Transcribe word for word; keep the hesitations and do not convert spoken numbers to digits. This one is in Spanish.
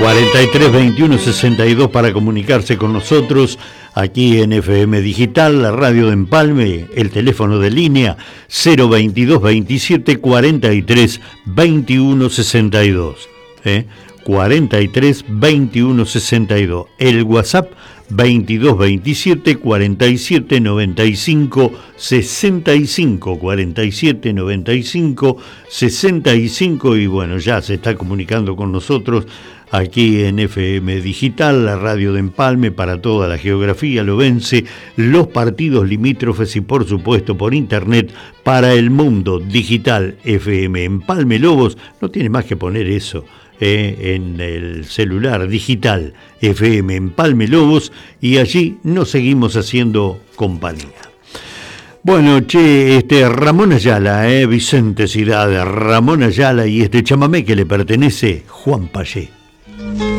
cuarenta y tres veintiuno sesenta y dos para comunicarse con nosotros aquí en F M Digital, la radio de Empalme, el teléfono de línea cero veintidós veintisiete cuarenta y tres veintiuno sesenta y dos. ¿eh? cuarenta y tres veintiuno sesenta y dos. El WhatsApp veintidós veintisiete cuarenta y siete noventa y cinco sesenta y cinco, cuarenta y siete noventa y cinco sesenta y cinco, y bueno, ya se está comunicando con nosotros aquí en F M Digital, la radio de Empalme para toda la geografía lobense, los partidos limítrofes y por supuesto por internet para el mundo digital. F M Empalme Lobos, no tiene más que poner eso Eh, en el celular digital, F M Empalme Lobos, y allí nos seguimos haciendo compañía. Bueno, che, este Ramón Ayala, eh, Vicente Cidade, Ramón Ayala y este chamamé que le pertenece Juan Payé.